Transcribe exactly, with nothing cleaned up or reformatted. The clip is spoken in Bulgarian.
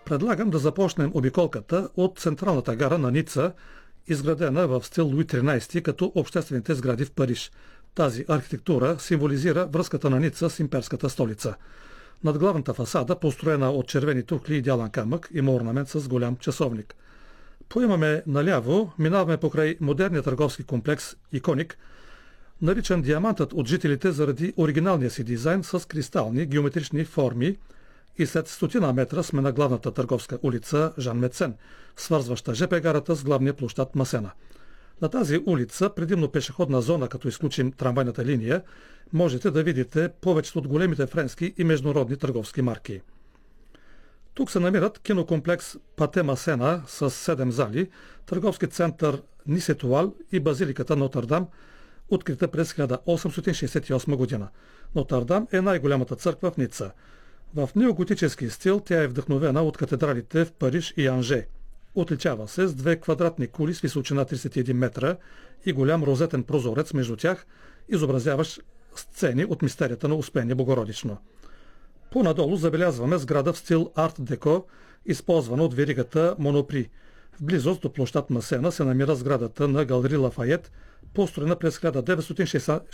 Предлагам да започнем обиколката от централната гара на Ница, изградена в стил Луи тринайсети като обществените сгради в Париж. Тази архитектура символизира връзката на Ница с имперската столица. Над главната фасада, построена от червени тухли и дялан камък, има орнамент с голям часовник. Поемаме наляво, минаваме покрай модерния търговски комплекс Иконик, наричан диамантът от жителите заради оригиналния си дизайн с кристални геометрични форми, и след стотина метра сме на главната търговска улица Жан Мецен, свързваща ЖП гарата с главния площад Масена. На тази улица, предимно пешеходна зона, като изключим трамвайната линия, можете да видите повечето от големите френски и международни търговски марки. Тук се намират кинокомплекс Пате Масена с седем зали, търговски център Нисетуал и базиликата Нотърдам, открита през хиляда осемстотин шейсет и осма година. Нотърдам е най-голямата църква в Ница. В неоготически стил тя е вдъхновена от катедралите в Париж и Анже. Отличава се с две квадратни кули с височина тридесет и един метра и голям розетен прозорец между тях, изобразяващ сцени от мистерията на Успение Богородично. По-надолу забелязваме сграда в стил арт-деко, използвана от веригата Монопри. В близост до площад Масена се намира сградата на галерия Лафайет, построена през хиляда деветстотин